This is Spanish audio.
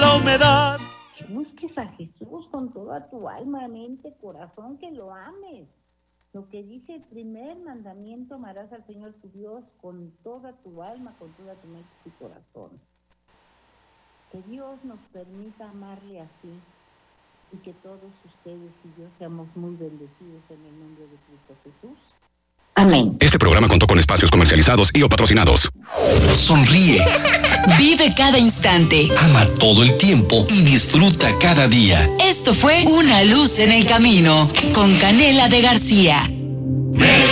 la humedad. Que busques a Jesús con toda tu alma, mente, corazón, que lo ames. Lo que dice el primer mandamiento: amarás al Señor tu Dios con toda tu alma, con toda tu mente y tu corazón. Que Dios nos permita amarle así y que todos ustedes y yo seamos muy bendecidos en el nombre de Cristo Jesús. Amén. Este programa contó con espacios comercializados y o patrocinados. Sonríe. Vive cada instante. Ama todo el tiempo y disfruta cada día. Esto fue Una luz en el camino con Canela de García.